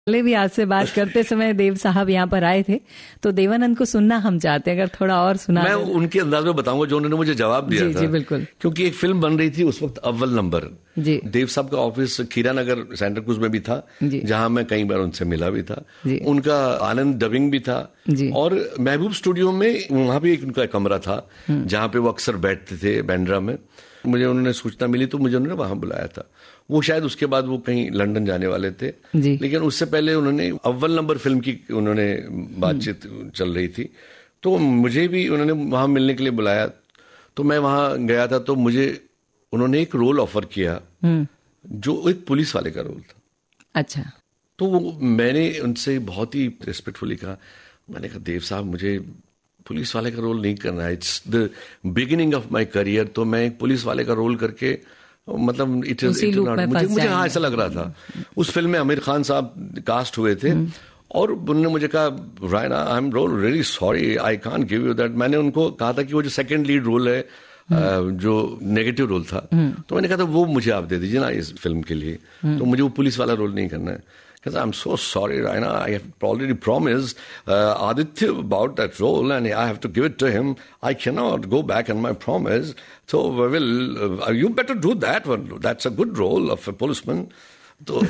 पहले भी आपसे बात करते समय देव साहब यहाँ पर आए थे, तो देवानंद को सुनना हम चाहते हैं, अगर थोड़ा और सुना। मैं उनके अंदाज में बताऊंगा जो उन्होंने मुझे जवाब दिया था। जी बिल्कुल। क्योंकि एक फिल्म बन रही थी उस वक्त, अव्वल नंबर। जी। देव साहब का ऑफिस खीरा नगर सेंटर क्रूज में भी था, जहां मैं कई बार उनसे मिला भी था। उनका आनंद डबिंग भी था। और महबूब स्टूडियो में वहां भी एक उनका कमरा था जहां पे वो अक्सर बैठते थे बैंड्रा में। मुझे उन्होंने सूचना मिली तो मुझे उन्होंने वहां बुलाया था। वो शायद उसके बाद वो कहीं लंदन जाने वाले थे, लेकिन उससे पहले उन्होंने अव्वल नंबर फिल्म की उन्होंने बातचीत चल रही थी, तो मुझे भी उन्होंने वहां मिलने के लिए बुलाया। तो मैं वहां गया था, तो मुझे उन्होंने एक रोल ऑफर किया जो एक पुलिस वाले का रोल था। अच्छा। तो मैंने उनसे बहुत ही रिस्पेक्टफुली कहा, मैंने कहा देव साहब मुझे पुलिस वाले का रोल नहीं करना है, it's the beginning of my career. तो मैं एक पुलिस वाले का रोल करके मतलब इट इज नॉट, मुझे हाँ ऐसा लग रहा था। उस फिल्म में आमिर खान साहब कास्ट हुए थे और उन्होंने मुझे कहा Raina I am really sorry I can't give you that. मैंने उनको कहा था कि वो जो सेकंड लीड रोल है जो नेगेटिव रोल था, तो मैंने कहा था वो मुझे आप दे दीजिए ना इस फिल्म के लिए, तो मुझे वो पुलिस वाला रोल नहीं करना है। Because I'm so sorry, Raina. I have already promised Aditya about that role, and I have to give it to him. I cannot go back on my promise. So, you better do that one. That's a good role of a policeman. तो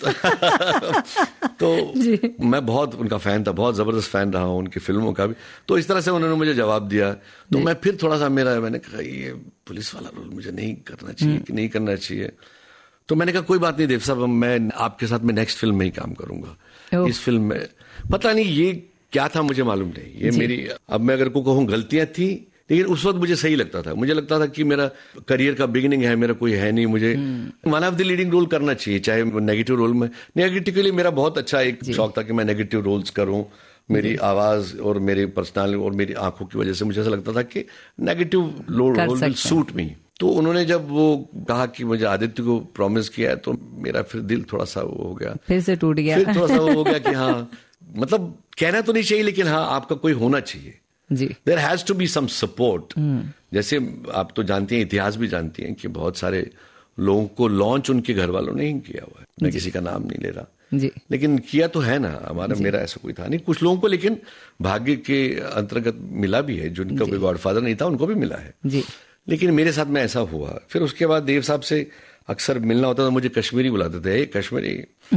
मैं बहुत उनका fan था, बहुत जबरदस्त fan रहा हूँ उनकी फिल्मों का भी। तो इस तरह से उन्होंने मुझे जवाब दिया, तो मैं फिर थोड़ा सा मैंने कहा ये पुलिस वाला रोल मुझे नहीं करना चाहिए कि नहीं करना चाहिए। तो मैंने कहा कोई बात नहीं देव साहब, मैं आपके साथ में नेक्स्ट फिल्म में ही काम करूंगा। इस फिल्म में पता नहीं ये क्या था, मुझे मालूम नहीं। ये मेरी, अब मैं अगर को कहूँ गलतियां थी, लेकिन उस वक्त मुझे सही लगता था। मुझे लगता था कि मेरा करियर का बिगिनिंग है, मेरा कोई है नहीं, मुझे one of the leading role करना चाहिए, चाहे नेगेटिव रोल में। नेगेटिव के लिए मेरा बहुत अच्छा एक शौक था कि मैं नेगेटिव रोल्स करूं। मेरी आवाज और मेरी पर्सनालिटी और मेरी आंखों की वजह से मुझे ऐसा लगता था कि negative role will suit me. तो उन्होंने जब वो कहा कि मुझे आदित्य को प्रॉमिस किया है, तो मेरा फिर दिल थोड़ा सा वो हो गया, फिर से टूट गया। फिर थोड़ा सा वो हो गया कि हाँ, मतलब कहना तो नहीं चाहिए, लेकिन हाँ आपका कोई होना चाहिए। There has to be some support. जैसे आप तो जानती हैं, इतिहास भी जानती हैं कि बहुत सारे लोगों को लॉन्च उनके घर वालों ने ही किया हुआ है। मैं किसी का नाम नहीं ले रहा, लेकिन किया तो है ना। मेरा ऐसा कोई था नहीं, कुछ लोगों को लेकिन भाग्य के अंतर्गत मिला भी है, जिनका कोई गॉडफादर नहीं था उनको भी मिला है। लेकिन मेरे साथ में ऐसा हुआ। फिर उसके बाद देव साहब से अक्सर मिलना होता था, मुझे कश्मीरी बुलाते थे, कश्मीरी।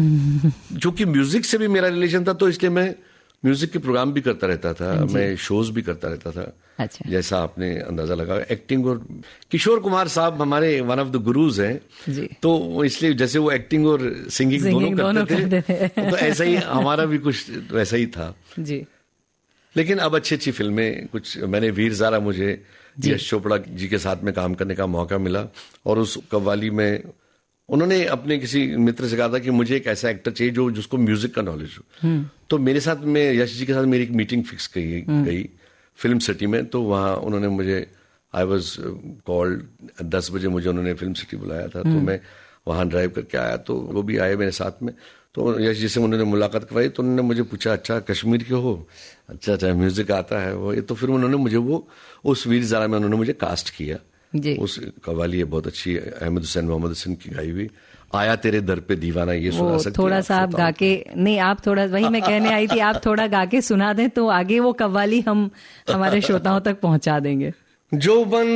जो कि म्यूजिक से भी मेरा रिलेशन था, तो इसलिए मैं म्यूजिक के प्रोग्राम भी करता रहता था, मैं शोज भी करता रहता था। अच्छा। जैसा आपने अंदाजा लगा, एक्टिंग। और किशोर कुमार साहब हमारे वन ऑफ द गुरुज हैं, तो इसलिए जैसे वो एक्टिंग और सिंगिंग दोनों करते थे, तो ऐसा ही हमारा भी कुछ वैसा ही था जी। लेकिन अब अच्छी अच्छी फिल्में कुछ, मैंने वीर ज़ारा, मुझे यश चोपड़ा जी के साथ में काम करने का मौका मिला, और उस कव्वाली में उन्होंने अपने किसी मित्र से कहा था कि मुझे एक ऐसा एक्टर चाहिए जो जिसको म्यूजिक का नॉलेज हो। तो मेरे साथ में यश जी के साथ मेरी एक मीटिंग फिक्स गई फिल्म सिटी में। तो वहाँ उन्होंने मुझे, आई वॉज कॉल्ड 10 बजे मुझे उन्होंने फिल्म सिटी बुलाया था। तो मैं वहाँ ड्राइव करके आया, तो वो भी आए मेरे साथ में। तो यश जी से उन्होंने मुलाकात करवाई, तो उन्होंने मुझे पूछा अच्छा कश्मीर के हो, अच्छा म्यूजिक आता है वो। तो फिर उन्होंने मुझे वो उस वीर ज़ारा में उन्होंने मुझे कास्ट किया। उस कव्वाली है बहुत अच्छी, अहमद हुसैन मोहम्मद हुसैन की गाई हुई, आया तेरे दर पे दीवाना, ये सुना सकते थोड़ा सा आप गा के, नहीं आप थोड़ा, वही मैं कहने आई थी, आप थोड़ा गा के सुना दें तो आगे वो कव्वाली हम हमारे श्रोताओं तक पहुंचा देंगे। जो बन